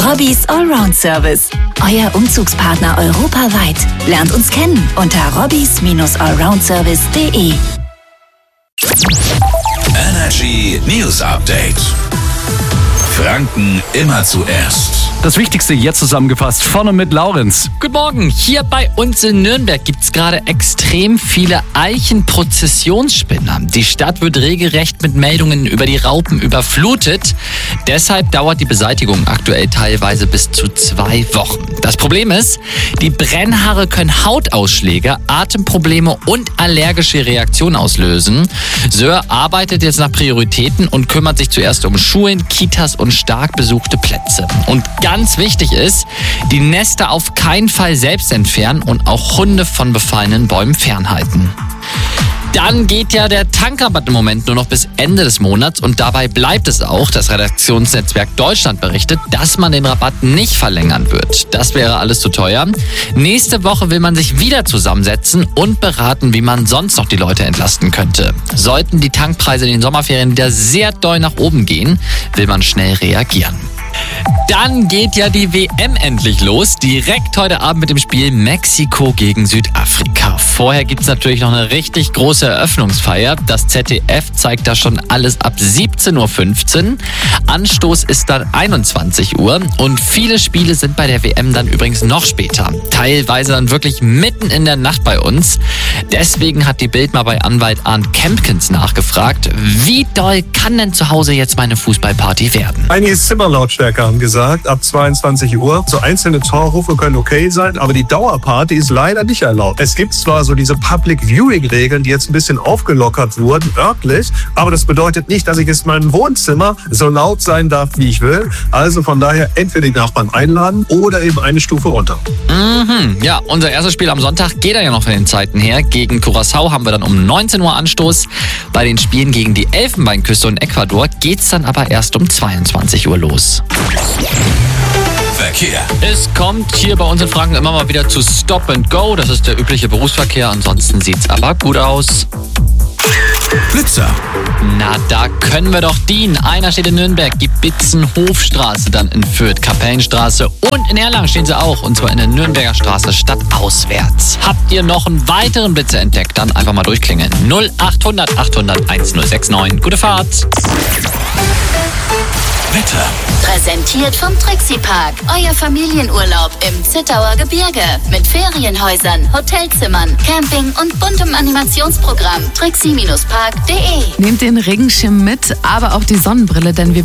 Robbys Allround-Service. Euer Umzugspartner europaweit. Lernt uns kennen unter robbys-allroundservice.de. Energy News Update. Franken immer zuerst. Das Wichtigste jetzt zusammengefasst, vorne mit Laurenz. Guten Morgen, hier bei uns in Nürnberg gibt es gerade extrem viele Eichenprozessionsspinner. Die Stadt wird regelrecht mit Meldungen über die Raupen überflutet. Deshalb dauert die Beseitigung aktuell teilweise bis zu 2 Wochen. Das Problem ist, die Brennhaare können Hautausschläge, Atemprobleme und allergische Reaktionen auslösen. Söhr arbeitet jetzt nach Prioritäten und kümmert sich zuerst um Schulen, Kitas und stark besuchte Plätze. Und ganz wichtig ist, die Nester auf keinen Fall selbst entfernen und auch Hunde von befallenen Bäumen fernhalten. Dann geht ja der Tankrabatt im Moment nur noch bis Ende des Monats und dabei bleibt es auch. Das Redaktionsnetzwerk Deutschland berichtet, dass man den Rabatt nicht verlängern wird. Das wäre alles zu teuer. Nächste Woche will man sich wieder zusammensetzen und beraten, wie man sonst noch die Leute entlasten könnte. Sollten die Tankpreise in den Sommerferien wieder sehr doll nach oben gehen, will man schnell reagieren. Dann geht ja die WM endlich los. Direkt heute Abend mit dem Spiel Mexiko gegen Südafrika. Vorher gibt es natürlich noch eine richtig große Eröffnungsfeier. Das ZDF zeigt da schon alles ab 17:15 Uhr. Anstoß ist dann 21 Uhr. Und viele Spiele sind bei der WM dann übrigens noch später. Teilweise dann wirklich mitten in der Nacht bei uns. Deswegen hat die Bild mal bei Anwalt Arndt Kempkens nachgefragt, wie doll kann denn zu Hause jetzt meine Fußballparty werden? Einige Zimmerlautstärke haben gesagt, ab 22 Uhr. So einzelne Torrufe können okay sein, aber die Dauerparty ist leider nicht erlaubt. Es gibt zwar so diese Public Viewing Regeln, die jetzt ein bisschen aufgelockert wurden, örtlich, aber das bedeutet nicht, dass ich jetzt in meinem Wohnzimmer so laut sein darf, wie ich will. Also von daher entweder die Nachbarn einladen oder eben eine Stufe runter. Ja, unser erstes Spiel am Sonntag geht ja noch von den Zeiten her. Gegen Curaçao haben wir dann um 19 Uhr Anstoß. Bei den Spielen gegen die Elfenbeinküste und Ecuador geht's dann aber erst um 22 Uhr los. Verkehr. Es kommt hier bei uns in Franken immer mal wieder zu Stop and Go. Das ist der übliche Berufsverkehr. Ansonsten sieht's aber gut aus. Blitzer. Na, da können wir doch dienen. Einer steht in Nürnberg, die Bitzenhofstraße, dann in Fürth, Kapellenstraße und in Erlangen stehen sie auch. Und zwar in der Nürnberger Straße stadtauswärts. Habt ihr noch einen weiteren Blitzer entdeckt? Dann einfach mal durchklingeln. 0800 800 1069. Gute Fahrt. Wetter. Präsentiert vom Trixie Park. Euer Familienurlaub im Zittauer Gebirge. Mit Ferienhäusern, Hotelzimmern, Camping und buntem Animationsprogramm. Trixie-Park.de. Nehmt den Regenschirm mit, aber auch die Sonnenbrille, denn wir